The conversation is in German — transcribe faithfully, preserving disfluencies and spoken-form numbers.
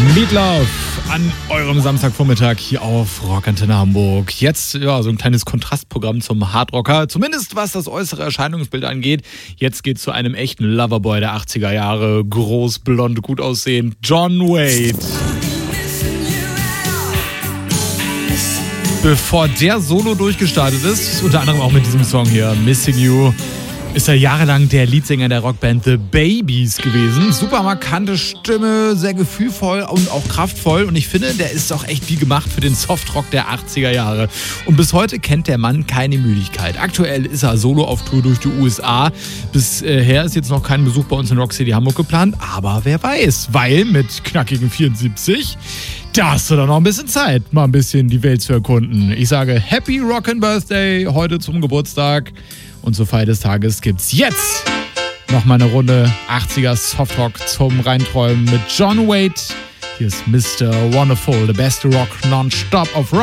Meatloaf an eurem Samstagvormittag hier auf Rockantenne Hamburg. Jetzt ja so ein kleines Kontrastprogramm zum Hardrocker, zumindest was das äußere Erscheinungsbild angeht. Jetzt geht's zu einem echten Loverboy der achtziger Jahre, groß, blond, gut aussehend, John Waite. Bevor der Solo durchgestartet ist, unter anderem auch mit diesem Song hier, Missing You, ist er jahrelang der Leadsänger der Rockband The Babys gewesen. Super markante Stimme, sehr gefühlvoll und auch kraftvoll. Und ich finde, der ist auch echt wie gemacht für den Softrock der achtziger Jahre. Und bis heute kennt der Mann keine Müdigkeit. Aktuell ist er solo auf Tour durch die U S A. Bisher ist jetzt noch kein Besuch bei uns in Rock City Hamburg geplant. Aber wer weiß, weil mit knackigen vierundsiebzig... da hast du doch noch ein bisschen Zeit, mal ein bisschen die Welt zu erkunden. Ich sage Happy Rockin' Birthday heute zum Geburtstag. Und zur Feier des Tages gibt's jetzt noch mal eine Runde achtziger Softrock zum Reinträumen mit John Waite. Hier ist Mister Wonderful, the best rock non-stop of rock.